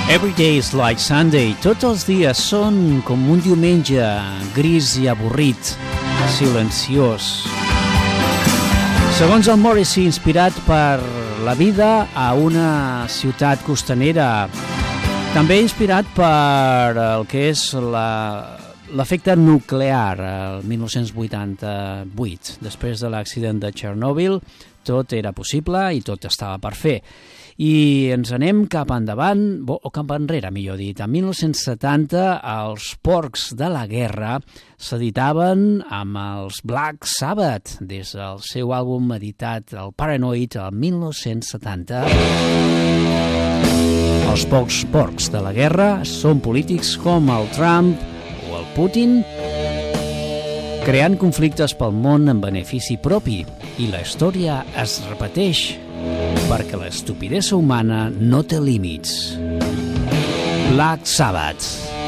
Every day is like Sunday. Tots els dies són com un diumenge, gris i avorrit, silenciós. Segons el Morrissey, inspirat per la vida a una ciutat costanera, també inspirat per el que és l'efecte nuclear, el 1988. Després de l'accident de Chernobyl, tot era possible i tot estava per fer. I ens anem cap endavant, o cap enrere, millor dit. En 1970, els Porcs de la Guerra s'editaven amb els Black Sabbath, des del seu àlbum editat, el Paranoid, el 1970. Els Porcs de la Guerra són polítics com el Trump o el Putin, creant conflictes pel món en benefici propi, i la història es repeteix perquè l'estupidesa humana no té límits. Black Sabbath.